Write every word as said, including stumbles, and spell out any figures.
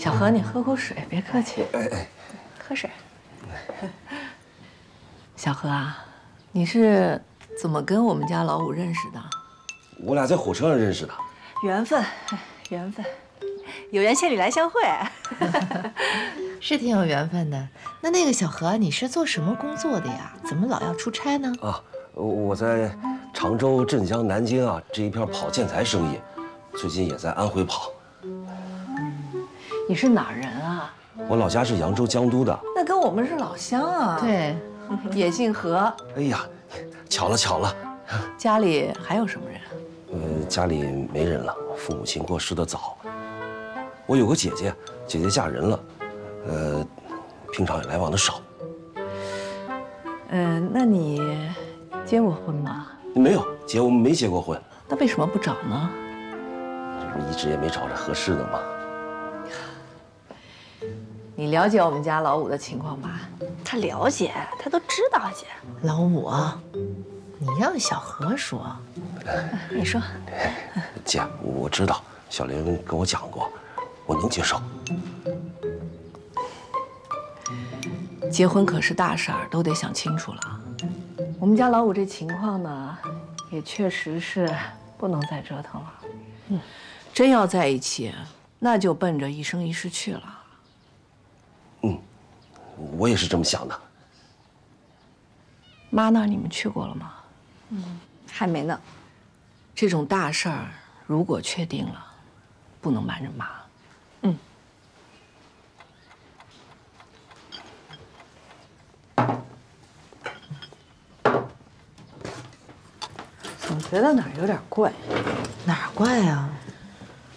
小何，你喝口水，别客气。 哎哎， 喝水。小何啊，你是怎么跟我们家老五认识的？ 我俩在火车上认识的。 缘分，缘分，有缘千里来相会。 是挺有缘分的。那那个小何，你是做什么工作的呀？怎么老要出差呢？ 啊，我在常州、镇江、南京啊这一片跑建材生意，最近也在安徽跑。 你是哪儿人啊？ 我老家是扬州江都的。 那跟我们是老乡啊。 对， 也姓何。 哎呀，巧了巧了。 家里还有什么人？ 呃，家里没人了，父母亲过世的早。我有个姐姐，姐姐嫁人了，呃，平常也来往的少。 嗯、呃，那你结过婚吗？ 没有，姐，我们没结过婚。 那为什么不找呢？ 这不一直也没找着合适的吗？ 你了解我们家老五的情况吧？ 他了解，他都知道，姐。 老五，你让小何说。 你说。 姐，我知道，小玲跟我讲过，我能接受。 结婚可是大事儿，都得想清楚了。我们家老五这情况呢，也确实是不能再折腾了。嗯，真要在一起，那就奔着一生一世去了。 嗯，我也是这么想的。 妈那儿你们去过了吗？ 嗯，还没呢。 这种大事儿，如果确定了，不能瞒着妈。嗯。总觉得哪儿有点怪。 哪儿怪啊？